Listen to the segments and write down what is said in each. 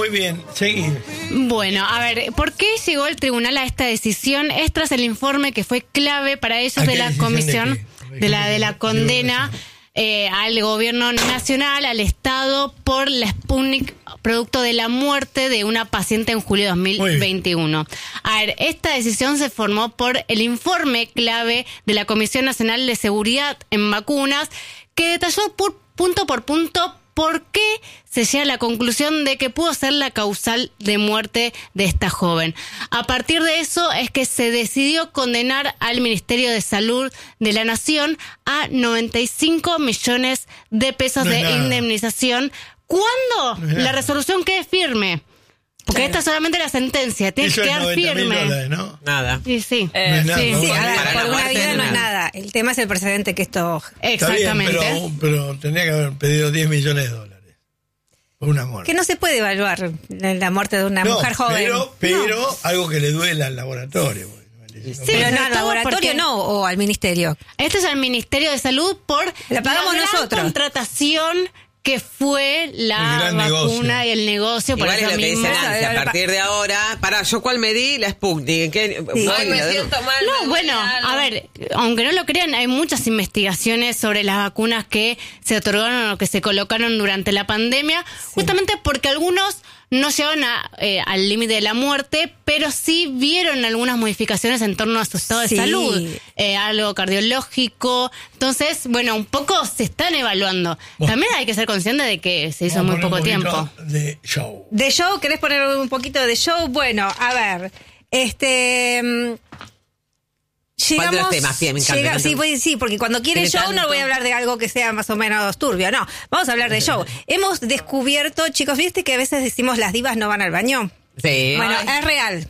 muy bien, seguí. Bueno, a ver, ¿por qué llegó el tribunal a esta decisión? Es tras el informe que fue clave para ellos de la comisión de la condena al gobierno nacional, al Estado, por la Sputnik, producto de la muerte de una paciente en julio de 2021. A ver, esta decisión se formó por el informe clave de la Comisión Nacional de Seguridad en Vacunas, que detalló punto por punto por qué se llega a la conclusión de que pudo ser la causal de muerte de esta joven. A partir de eso es que se decidió condenar al Ministerio de Salud de la Nación a 95 millones de pesos de indemnización. ¿Cuándo la resolución quede firme? Porque esta es solamente la sentencia, tiene que quedar firme. $90,000, ¿no? Nada. Sí, sí. No es nada, Sí, no, a ver, para por la una muerte vida no no es es nada. El tema es el precedente que esto... Está bien, Exactamente. pero tendría que haber pedido $10 millones por una muerte. Que no se puede evaluar la muerte de una mujer joven. Pero algo que le duela al laboratorio. Sí, Pero no, sobre al todo laboratorio porque- no, o al ministerio. Este es el Ministerio de Salud por La pagamos gran nosotros. contratación que fue la El gran vacuna negocio. y el negocio. Por Igual es eso lo que mismo. dice Nancy, a partir de ahora... ¿yo cuál me di? La Sputnik. Sí. Hoy me siento mal. No, me bueno, duele algo. a ver, aunque no lo crean, hay muchas investigaciones sobre las vacunas que se otorgaron o que se colocaron durante la pandemia, justamente porque algunos no llegaban al límite de la muerte, pero sí vieron algunas modificaciones en torno a su estado de Sí. salud, algo cardiológico. Entonces, bueno, un poco se están evaluando. Bueno. También hay que ser consciente de que se hizo Vamos muy a poner poco un tiempo. poquito de show. ¿De show? ¿Querés poner un poquito de show? Bueno, a ver, ¿Cuál de los temas? Bien, me encanta. Sí, porque cuando quiere Tiene show tanto. no voy a hablar de algo que sea más o menos turbio, no. Vamos a hablar de show. Hemos descubierto, chicos, ¿viste que a veces decimos las divas no van al baño? Sí. Bueno, es real.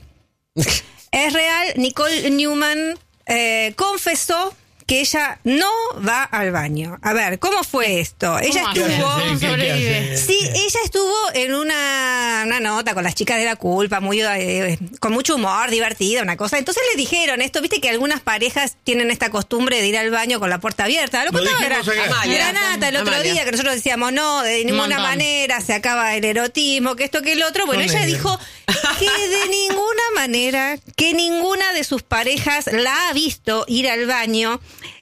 Es real. Nicole Newman confesó que ella no va al baño. A ver, ¿cómo fue esto? Ella ¿Cómo ¿Qué hace? estuvo... ¿Cómo sobrevive? hace? Sí, ella estuvo en una nota con las chicas de la culpa, muy con mucho humor, divertida, una cosa. Entonces le dijeron esto, viste que algunas parejas tienen esta costumbre de ir al baño con la puerta abierta. Lo contaba dijimos acá. Amalia. Nata el otro Amalia. día, que nosotros decíamos, no, de ninguna montón. manera se acaba el erotismo, que esto, que el otro. Bueno, Son ella negros. dijo que de ninguna manera, que ninguna de sus parejas la ha visto ir al baño.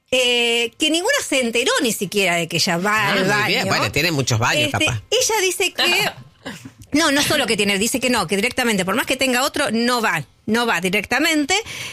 Que ninguna se enteró ni siquiera de que ella va al Muy baño. bien. Bueno, tiene muchos baños, capaz. Ella dice que... No solo que tiene, dice que no, que directamente, por más que tenga otro, no va directamente.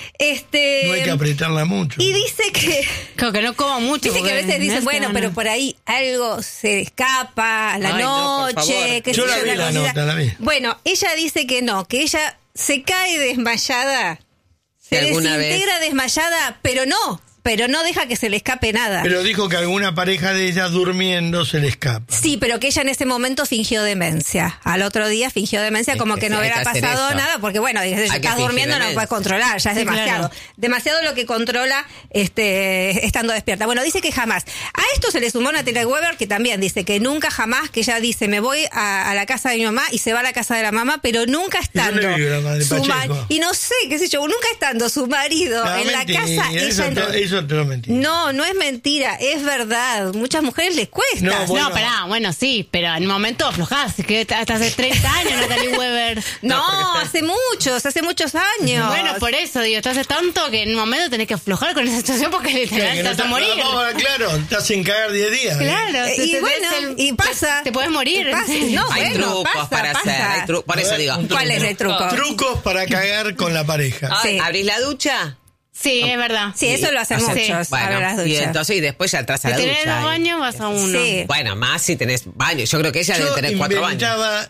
No hay que apretarla mucho. Y dice que... Creo que no como mucho. Dice que a porque veces no dicen, es bueno, que pero no. por ahí algo se escapa a la Ay, no, por noche. favor. Que Yo sé la vi una la cosita. nota, la vi. Bueno, ella dice que no, que ella se cae desmayada, se alguna desintegra desmayada, pero no deja que se le escape nada. Pero dijo que alguna pareja de ella durmiendo se le escapa. Sí, pero que ella en ese momento fingió demencia. Al otro día fingió demencia, Es como que que sí, no hay hubiera que hacer pasado eso. nada, porque bueno, si Hay que estás fingir durmiendo no lo demencia. puedes controlar, ya es Sí, demasiado. claro. Demasiado lo que controla estando despierta. Bueno, dice que jamás. A esto se le sumó Natalia Weber, que también dice que nunca jamás, que ella dice, me voy a la casa de mi mamá y se va a la casa de la mamá, pero nunca estando. dónde vive la madre su Pacheco? y no sé, qué sé yo, nunca estando su marido No, en mentira, la casa, eso te lo mentira. No es mentira, es verdad. Muchas mujeres les cuesta. No, bueno. No, pará, bueno, sí, pero en el momento aflojás, es que hasta hace 30 años Natalie Weber. No, hace muchos años. Bueno, por eso digo, te hace tanto que en un momento tenés que aflojar con esa situación porque literal te vas a morir. Claro, estás sin cagar 10 días. Claro, Y te bueno, ves y pasa. Te podés morir. Y pasa, no, Hay bueno, trucos pasa, para pasa. hacer. Por eso digo. ¿Cuál es el truco? Trucos para cagar con la pareja. Sí. ¿Abrís la ducha? Sí, es verdad. Sí, eso lo hacen O sea, muchos. Bueno, abrir las y duchas. entonces y después ya entras a Si la tenés ducha. dos baños, vas a uno. Sí. Bueno, más si tenés baño. Yo creo que ella debe Yo tener 4 baños. inventaba,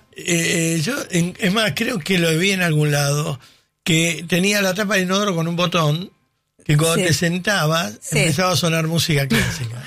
es más, creo que lo vi en algún lado, que tenía la tapa de inodoro con un botón, que cuando Sí. te sentabas, Sí. empezaba a sonar música clásica.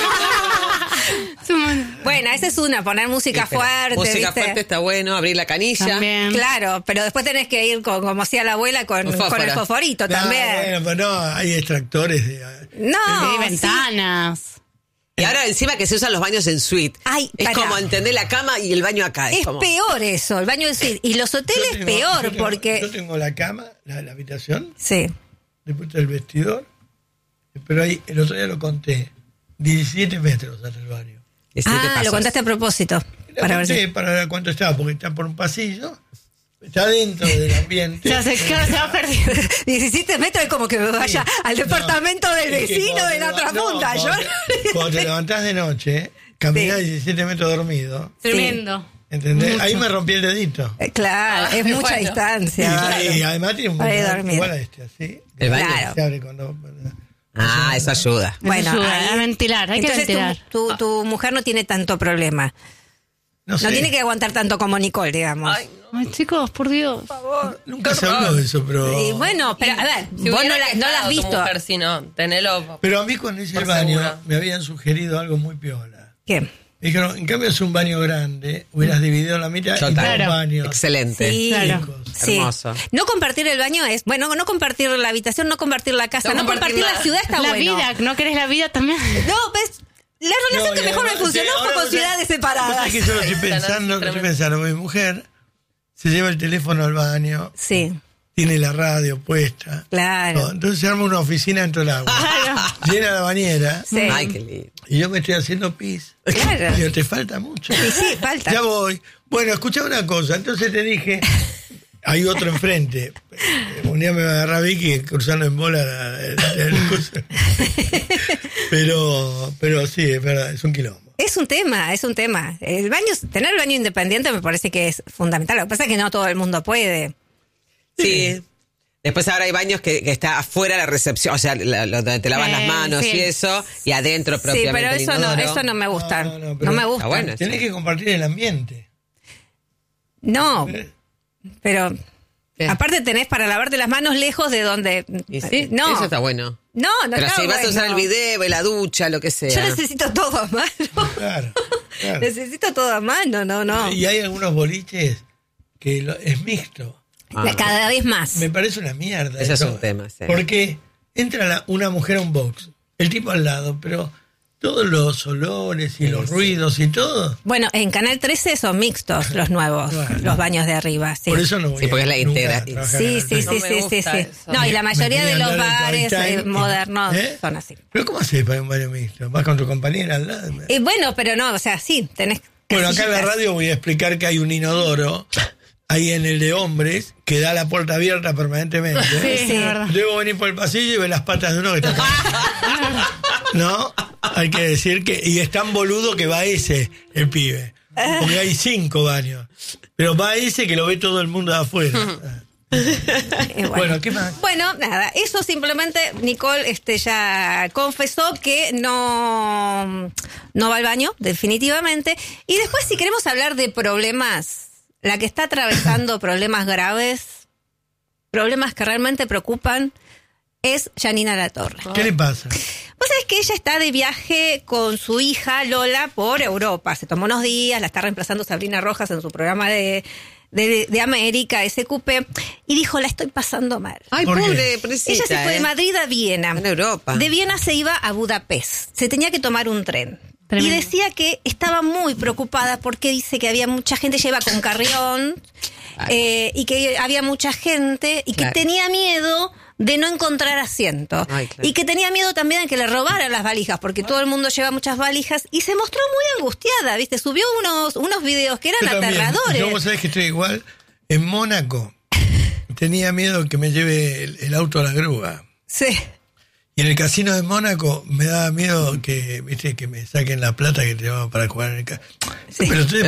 Bueno, esa es una, poner música fuerte. Música ¿viste? fuerte está bueno, abrir la canilla. También. Claro, pero después tenés que ir como hacía la abuela con Un fósforo. el fosforito No, también. bueno, pero no, hay extractores de... No, Sí, sí. ventanas. Y ahora encima que se usan los baños en suite. Ay, es pará. como entender la cama y el baño acá. Es como... peor eso, el baño de suite. Y los hoteles Yo tengo- peor, yo tengo- porque... Yo tengo la cama, la habitación, Sí. después el vestidor, pero ahí, el otro día lo conté, 17 metros hasta el baño. de 7 Ah, pasos. lo contaste a propósito. Para ver si... para ver cuánto estaba, porque está por un pasillo, está dentro del ambiente. Se va perdiendo. 17 metros es como que me vaya al departamento del vecino de la otra punta. Cuando te levantás de noche, caminás 17 metros dormido. Tremendo. ¿Entendés? Mucho. Ahí me rompí el dedito. Claro, es mucha distancia. Y además tiene un botón igual a este, así. El baño. Claro. Se abre cuando... Eso ayuda. Bueno, Ayuda ahí- a ventilar, hay que entonces ventilar. tu mujer no tiene tanto problema. No sé. No tiene que aguantar tanto como Nicole, digamos. Ay, chicos, por Dios. Nunca se habló de eso, pero... Y bueno, pero a ver, Si vos no hubiera la has quejado tu visto. mujer, si no, tenelo. Pero a mí cuando hice el Por baño seguro. me habían sugerido algo muy piola. ¿Qué? Me dijeron, en cambio es un baño grande, hubieras dividido la mitad y Total. dos baños. Excelente. Sí, Claro. sí. Hermoso. No compartir el baño es, bueno, no compartir la habitación, no compartir la casa, no compartir la nada. ciudad está La bueno. vida, ¿no querés la vida también? No, ves, la relación que y mejor me además, funcionó sí, fue ahora con vos sabés- ciudades vos separadas. sabés que yo lo estoy pensando, mi mujer se lleva el teléfono al baño, Sí, tiene la radio puesta. claro. todo. Entonces se arma una oficina dentro del agua. Llena la bañera Sí. Ay, qué lindo. y yo me estoy haciendo pis. Claro. Digo, te falta mucho. Sí, sí, falta. Ya voy. Bueno, escucha una cosa. Entonces te dije, hay otro enfrente. Un día me va a agarrar Vicky cruzando en bola el curso. Pero sí, es verdad, es un quilombo. Es un tema, es un tema. Tener el baño independiente me parece que es fundamental. Lo que pasa es que no todo el mundo puede. Sí. Después ahora hay baños que está afuera la recepción, o sea, donde te lavas las manos sí. y eso, y adentro Sí, propiamente pero el eso inodoro. no me gusta. No, No, pero me está gusta. bueno. Tenés que compartir el ambiente. No, ¿Eh? pero ¿Qué? aparte tenés para lavarte las manos lejos de donde... Y sí, no, eso está bueno. no Pero está si vas a usar el bueno. video, la ducha, lo que sea. Yo necesito todo a mano. Claro. claro. Necesito todo a mano, no. Y hay algunos boliches que es mixto. Cada vez más. Me parece una mierda. Ese es eso. un tema, sí. Porque entra una mujer a un box, el tipo al lado, pero todos los olores y los ruidos y todo. Bueno, en Canal 13 son mixtos los nuevos, Claro. los baños de arriba. Sí. Por eso no voy Sí, porque es la nunca integra- a trabajar Sí, en el sí, tren. No sí, me sí, sí, gusta sí. eso. No, y la Me mayoría de querían los dar el bares prime time y- modernos ¿Eh? son así. Pero ¿cómo haces para un baño mixto? ¿Vas con tu compañera al lado? Bueno, pero no, o sea, sí, tenés... Bueno, acá en la casillitas. radio voy a explicar que hay un inodoro ahí en el de hombres que da la puerta abierta permanentemente. Sí, Sí. es verdad. Debo venir por el pasillo y ver las patas de uno que está acá. ¿No? Hay que decir que... Y es tan boludo que va ese, el pibe. Porque hay 5 baños. Pero va ese que lo ve todo el mundo de afuera. Bueno, ¿qué más? Bueno, nada, eso simplemente Nicole ya confesó que no va al baño, definitivamente. Y después, si queremos hablar de problemas, la que está atravesando problemas graves, problemas que realmente preocupan, es Janina Latorre. ¿Qué le pasa? Vos sabés que ella está de viaje con su hija Lola por Europa. Se tomó unos días, la está reemplazando Sabrina Rojas en su programa de América, SQP, y dijo, la estoy pasando mal. Ay, ¿Por qué? pobre, pobrecita, Ella se fue de Madrid a Viena. En Europa. De Viena se iba a Budapest. Se tenía que tomar un tren. Tremendo. Y decía que estaba muy preocupada porque dice que había mucha gente, ella iba con carrión, y que había mucha gente, y Claro. que tenía miedo de no encontrar asiento. Ay, claro. Y que tenía miedo también de que le robaran las valijas, porque todo el mundo lleva muchas valijas, y se mostró muy angustiada, ¿viste? Subió unos videos que eran Yo también. aterradores. Yo, vos sabés que estoy igual. En Mónaco tenía miedo que me lleve el auto a la grúa. Sí. Y en el casino de Mónaco me daba miedo que, viste, que me saquen la plata que te llevaba para jugar en el casino. Pero estoy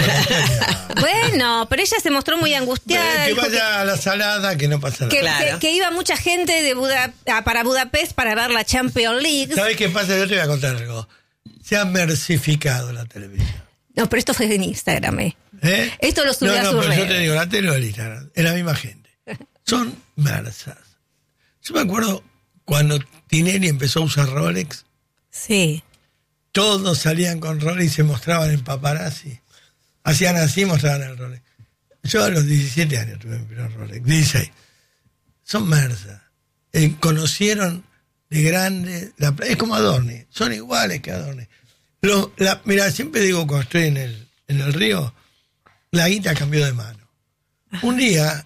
Bueno, pero ella se mostró muy angustiada. que dijo vaya a la salada, que no pasa nada. Claro. que iba mucha gente para Budapest para ver la Champions League. ¿Sabés qué pasa? Yo te voy a contar algo. Se ha mercificado la televisión. No, pero esto fue en Instagram, ¿Eh? Esto lo subió a sus pero yo redes. te digo, la tele o el Instagram, es la misma gente. Son mersas. Yo me acuerdo cuando Tinelli empezó a usar Rolex, Sí. todos salían con Rolex y se mostraban en paparazzi. Hacían así y mostraban el Rolex. Yo a los 17 años tuve mi primer Rolex, 16. Son mersas. Conocieron de grande, es como Adorni, son iguales que Adorni. Mira, siempre digo cuando estoy en el río, la guita cambió de mano. Un día,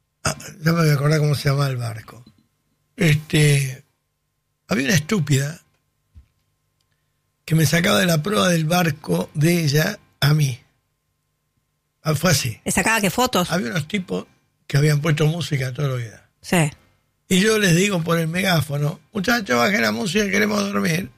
ya me voy a acordar cómo se llamaba el barco. Había una estúpida que me sacaba de la prueba del barco de ella a mí. Fue así. ¿Le sacaba qué fotos? Había unos tipos que habían puesto música toda la vida. Sí. Y yo les digo por el megáfono, muchachos, bajen la música, queremos dormir.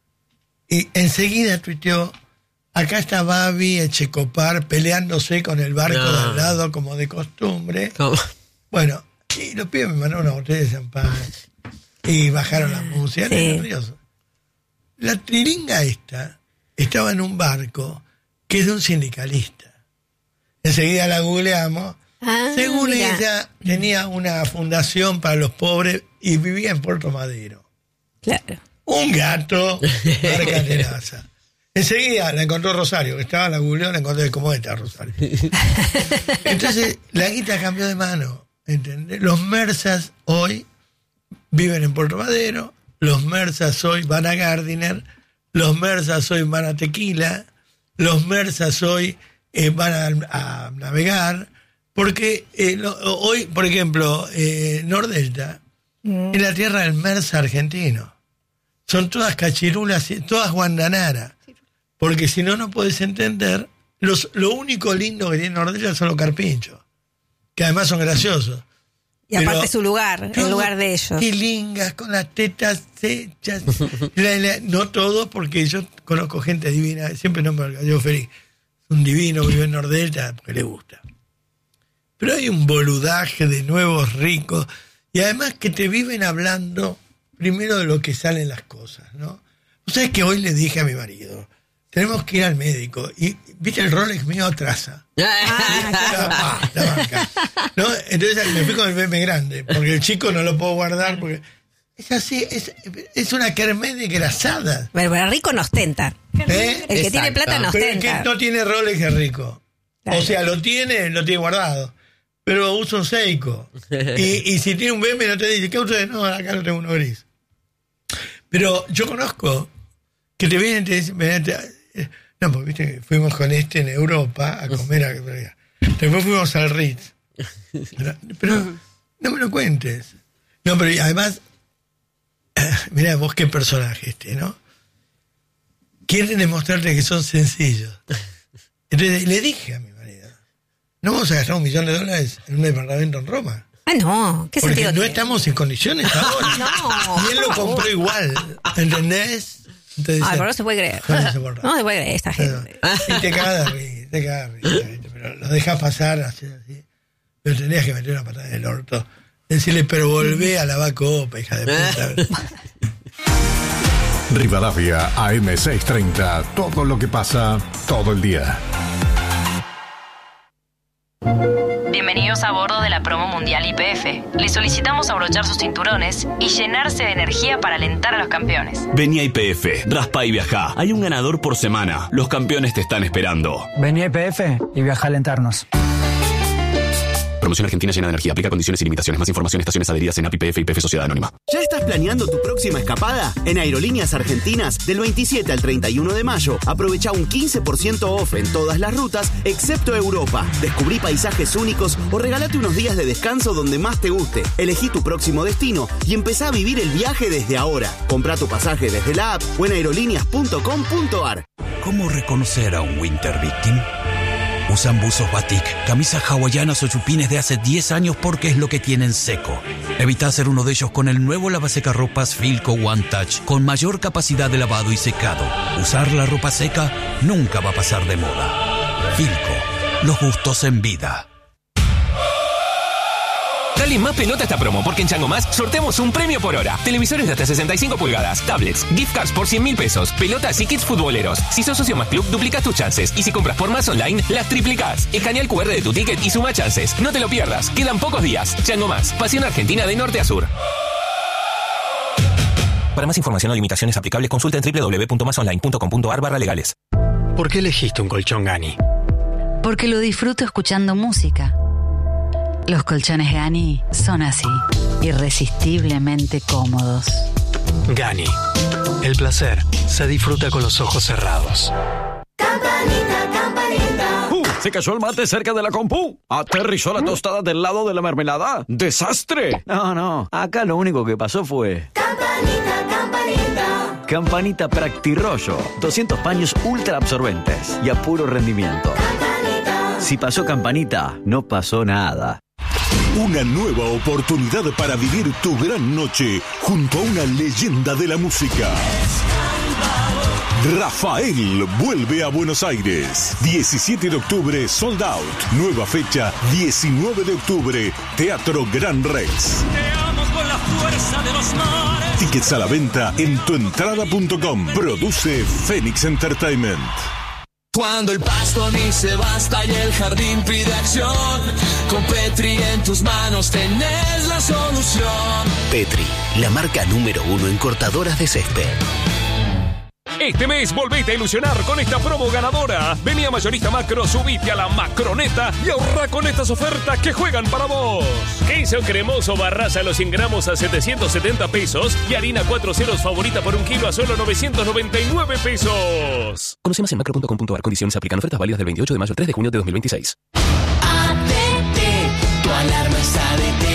Y enseguida tuiteó, acá está Babi Echecopar peleándose con el barco de al lado como de costumbre. ¿Cómo? Bueno, y los pibes me mandaron una botella de champán y bajaron la música. Era nervioso. La trilinga esta estaba en un barco que es de un sindicalista. Enseguida la googleamos. Según mira. ella, tenía una fundación para los pobres y vivía en Puerto Madero. Claro. Un gato, marca tenaza. Enseguida la encontró Rosario, que estaba, la googleó, la encontró de cómo está Rosario. Entonces, la guita cambió de mano, ¿entendés? Los mersas hoy viven en Puerto Madero, los mersas hoy van a Gardiner, los mersas hoy van a Tequila, los mersas hoy van a navegar, porque hoy, por ejemplo, Nordelta es la tierra del mersa argentino. Son todas cachirulas, todas guandanara. Porque si no, no podés entender. Lo único lindo que tiene Nordelta son los carpinchos, que además son graciosos. Y aparte su lugar, el lugar de ellos. Quilingas con las tetas hechas. No todos, porque yo conozco gente divina, siempre nombro al Gallego Feliz. Un divino, vive en Nordelta, porque le gusta. Pero hay un boludaje de nuevos ricos, y además que te viven hablando primero de lo que salen las cosas, ¿no? ¿Vos sabés que hoy le dije a mi marido, tenemos que ir al médico, y viste el Rolex mío atrasa? La banca. ¿No? Entonces me fui con el BM grande, porque el chico no lo puedo guardar, porque es así, es una kermés de grasada. Pero el rico no ostenta. El que tiene plata no Pero ostenta. el que no tiene Rolex es rico. Claro. O sea, lo tiene guardado. Pero usa un Seiko. Y si tiene un BM no te dice, ¿qué usted? No, acá no tengo uno gris. Pero yo conozco que te vienen y te dicen, no, porque viste, fuimos con en Europa a comer. Después fuimos al Ritz. Pero no me lo cuentes. No, pero además, mirá vos qué personaje ¿no? Quieren demostrarte que son sencillos. Entonces le dije a mi marido, no vamos a gastar $1.000.000 en un departamento en Roma. Ah, no, ¿qué porque sentido no tiene? estamos en condiciones ahora. No, y él lo compró igual, ¿entendés? Entonces, pero no se puede creer. No se puede creer esta gente. Y te cagas de risa, pero lo dejas pasar así. Pero tendrías que meter una patada en el orto. Decirle, pero volvé a lavar copa, hija de puta. Rivadavia AM630. Todo lo que pasa todo el día. Bienvenidos a bordo de la promo mundial YPF. Les solicitamos abrochar sus cinturones y llenarse de energía para alentar a los campeones. Vení a YPF, raspa y viajá. Hay un ganador por semana. Los campeones te están esperando. Vení a YPF y viaja a alentarnos. Promoción Argentina llena de energía. Aplica condiciones y limitaciones. Más información, estaciones adheridas en API YPF y YPF Sociedad Anónima. ¿Ya estás planeando tu próxima escapada? En Aerolíneas Argentinas, del 27 al 31 de mayo, aprovecha un 15% off en todas las rutas, excepto Europa. Descubrí paisajes únicos o regálate unos días de descanso donde más te guste. Elegí tu próximo destino y empezá a vivir el viaje desde ahora. Comprá tu pasaje desde la app o en aerolíneas.com.ar. ¿Cómo reconocer a un Winter Victim? Usan buzos batik, camisas hawaianas o chupines de hace 10 años porque es lo que tienen seco. Evita ser uno de ellos con el nuevo lavasecarropas Filco One Touch con mayor capacidad de lavado y secado. Usar la ropa seca nunca va a pasar de moda. Filco, los gustos en vida. Dale más pelota a esta promo, porque en Chango Más sorteamos un premio por hora. Televisores de hasta 65 pulgadas, tablets, gift cards por 100.000 pesos, pelotas y kits futboleros. Si sos socio Más Club, duplicas tus chances. Y si compras por Más Online, las triplicás. Escanea el QR de tu ticket y suma chances. No te lo pierdas. Quedan pocos días. Chango Más. Pasión argentina de norte a sur. Para más información o limitaciones aplicables, consulta en www.masonline.com.ar/legales. ¿Por qué elegiste un colchón Gani? Porque lo disfruto escuchando música. Los colchones Gani son así, irresistiblemente cómodos. Gani. El placer se disfruta con los ojos cerrados. Campanita, campanita. Se cayó el mate cerca de la compu. Aterrizó la tostada del lado de la mermelada. ¡Desastre! No. Acá lo único que pasó fue... Campanita, campanita. Campanita Practirollo. 200 paños ultra absorbentes y a puro rendimiento. Campanita. Si pasó campanita, no pasó nada. Una nueva oportunidad para vivir tu gran noche junto a una leyenda de la música. Rafael vuelve a Buenos Aires. 17 de octubre, sold out. Nueva fecha, 19 de octubre, Teatro Gran Rex. Te amo con la fuerza de los mares. Tickets a la venta en tuentrada.com. Produce Phoenix Entertainment. Cuando el pasto a mí se basta y el jardín pide acción, con Petri en tus manos tenés la solución. Petri, la marca número 1 en cortadoras de césped. Este mes volvete a ilusionar con esta promo ganadora. Vení a Mayorista Macro, subite a la Macroneta y ahorra con estas ofertas que juegan para vos. Queso cremoso Barraza a los 100 gramos a 770 pesos y harina 4 ceros favorita por 1 kilo a solo 999 pesos. Conoce más en macro.com.ar. Condiciones aplican. Ofertas válidas del 28 de mayo al 3 de junio de 2026. ADT, tu alarma es ADT.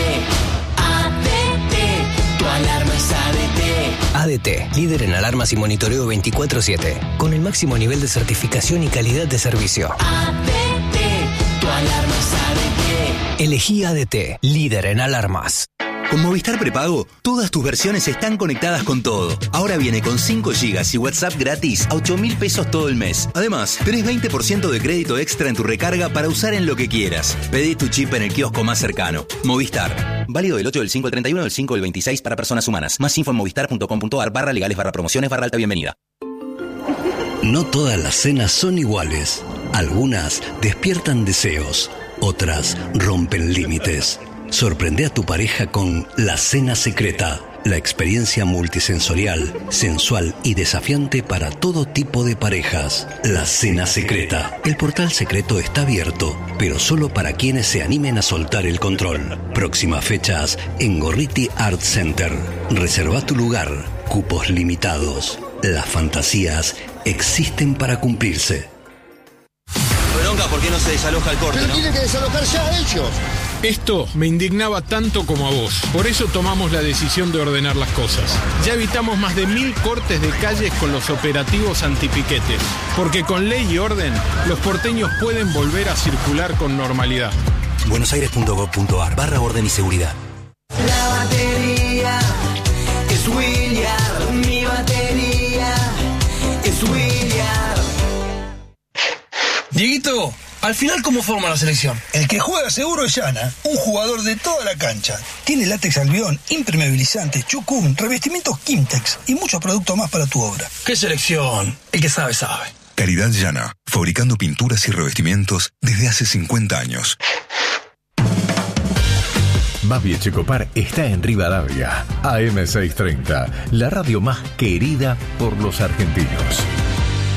ADT, tu alarma es ADT. ADT, líder en alarmas y monitoreo 24/7, con el máximo nivel de certificación y calidad de servicio. ADT, tu alarma es ADT. Elegí ADT, líder en alarmas. Con Movistar Prepago, todas tus versiones están conectadas con todo. Ahora viene con 5 GB y WhatsApp gratis a 8.000 pesos todo el mes. Además, tenés 20% de crédito extra en tu recarga para usar en lo que quieras. Pedí tu chip en el kiosco más cercano. Movistar. Válido del 8 del 5 al 31 del 5 del 26 para personas humanas. Más info en movistar.com.ar/legales/promociones/alta bienvenida. No todas las cenas son iguales. Algunas despiertan deseos, otras rompen límites. Sorprende a tu pareja con La Cena Secreta, la experiencia multisensorial, sensual y desafiante para todo tipo de parejas. La Cena Secreta. El portal secreto está abierto, pero solo para quienes se animen a soltar el control. Próximas fechas en Gorriti Art Center. Reserva tu lugar. Cupos limitados. Las fantasías existen para cumplirse. Bronca, ¿por qué no se desaloja el corte? Pero tiene que desalojar ya ellos. Esto me indignaba tanto como a vos. Por eso tomamos la decisión de ordenar las cosas. Ya evitamos más de 1000 cortes de calles con los operativos antipiquetes. Porque con ley y orden, los porteños pueden volver a circular con normalidad. buenosaires.gov.ar/orden y seguridad. La batería es William. Mi batería es William. Dieguito, al final, ¿cómo forma la selección? El que juega seguro es Yana, un jugador de toda la cancha. Tiene látex albión, impermeabilizante, chucún, revestimientos Kimtex y muchos productos más para tu obra. ¿Qué selección? El que sabe, sabe. Caridad Yana, fabricando pinturas y revestimientos desde hace 50 años. Babi Echecopar está en Rivadavia, AM630, la radio más querida por los argentinos.